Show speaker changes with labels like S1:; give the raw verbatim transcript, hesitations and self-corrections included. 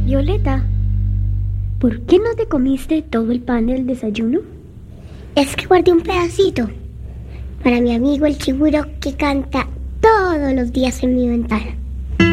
S1: Violeta, ¿por qué no te comiste todo el pan del desayuno?
S2: Es que guardé un pedacito para mi amigo el chiguro que canta todos los días en mi ventana.